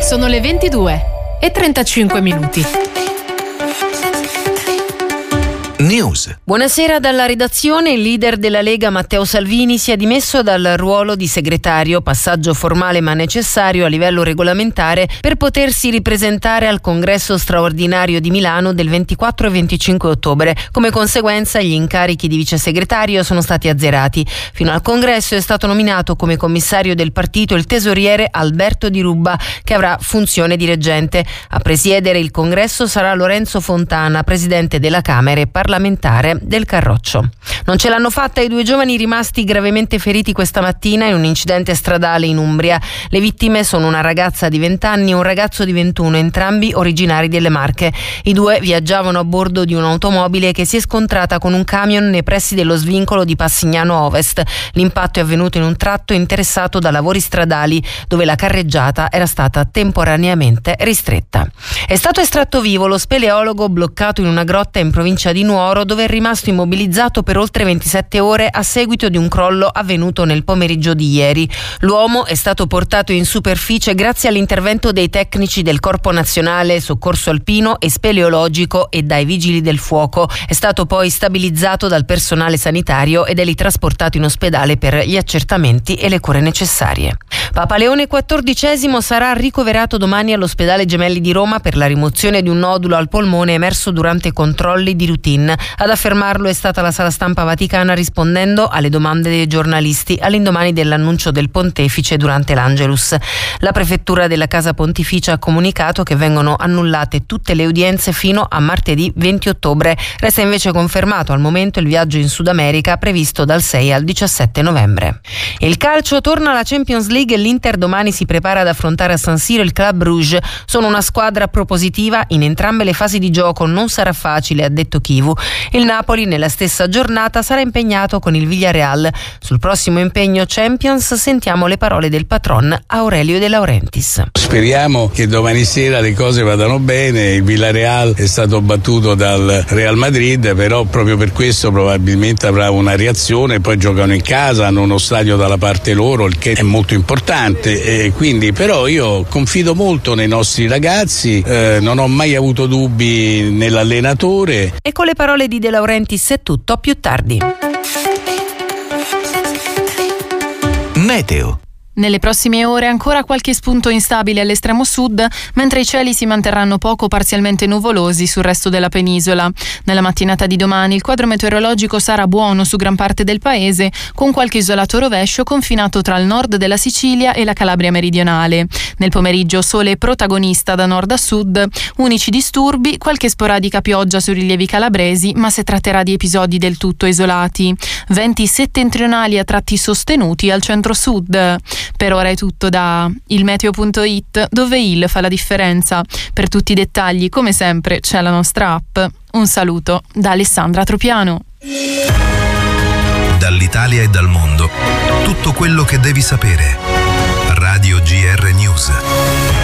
Sono le 22:35. News. Buonasera dalla redazione. Il leader della Lega Matteo Salvini si è dimesso dal ruolo di segretario, passaggio formale ma necessario a livello regolamentare per potersi ripresentare al congresso straordinario di Milano del 24 e 25 ottobre. Come conseguenza gli incarichi di vice segretario sono stati azzerati. Fino al congresso è stato nominato come commissario del partito il tesoriere Alberto Di Rubba, che avrà funzione di reggente. A presiedere il congresso sarà Lorenzo Fontana, presidente della Camera e parlamentare del Carroccio. Non ce l'hanno fatta i due giovani rimasti gravemente feriti questa mattina in un incidente stradale in Umbria. Le vittime sono una ragazza di 20 anni e un ragazzo di 21, entrambi originari delle Marche. I due viaggiavano a bordo di un'automobile che si è scontrata con un camion nei pressi dello svincolo di Passignano Ovest. L'impatto è avvenuto in un tratto interessato da lavori stradali, dove la carreggiata era stata temporaneamente ristretta. È stato estratto vivo lo speleologo bloccato in una grotta in provincia di Nuoro, dove è rimasto immobilizzato per oltre 27 ore a seguito di un crollo avvenuto nel pomeriggio di ieri. L'uomo è stato portato in superficie grazie all'intervento dei tecnici del Corpo Nazionale Soccorso Alpino e Speleologico e dai Vigili del Fuoco. È stato poi stabilizzato dal personale sanitario ed è ritrasportato in ospedale per gli accertamenti e le cure necessarie. Papa Leone XIV sarà ricoverato domani all'ospedale Gemelli di Roma per la rimozione di un nodulo al polmone emerso durante controlli di routine. Ad affermarlo è stata la sala stampa vaticana rispondendo alle domande dei giornalisti all'indomani dell'annuncio del pontefice durante l'Angelus. La prefettura della Casa Pontificia ha comunicato che vengono annullate tutte le udienze fino a martedì 20 ottobre. Resta invece confermato al momento il viaggio in Sud America previsto dal 6 al 17 novembre. Il calcio torna alla Champions League e l'Inter domani si prepara ad affrontare a San Siro il Club Brugge. Sono una squadra propositiva in entrambe le fasi di gioco, non sarà facile, ha detto Chivu. Il Napoli nella stessa giornata sarà impegnato con il Villarreal. Sul prossimo impegno Champions sentiamo le parole del patron Aurelio De Laurentiis. Speriamo che domani sera le cose vadano bene. Il Villarreal è stato battuto dal Real Madrid, però proprio per questo probabilmente avrà una reazione. Poi giocano in casa, hanno uno stadio dalla parte loro, il che è molto importante, e quindi però io confido molto nei nostri ragazzi, non ho mai avuto dubbi nell'allenatore. E con le parole di De Laurentiis è tutto, più tardi. Meteo. Nelle prossime ore ancora qualche spunto instabile all'estremo sud, mentre i cieli si manterranno poco parzialmente nuvolosi sul resto della penisola. Nella mattinata di domani il quadro meteorologico sarà buono su gran parte del paese, con qualche isolato rovescio confinato tra il nord della Sicilia e la Calabria meridionale. Nel pomeriggio sole protagonista da nord a sud, unici disturbi, qualche sporadica pioggia sui rilievi calabresi, ma si tratterà di episodi del tutto isolati. Venti settentrionali a tratti sostenuti al centro-sud. Per ora è tutto da ilmeteo.it, dove il fa la differenza. Per tutti i dettagli, come sempre, c'è la nostra app. Un saluto da Alessandra Tropiano. Dall'Italia e dal mondo, tutto quello che devi sapere. Radio GR News.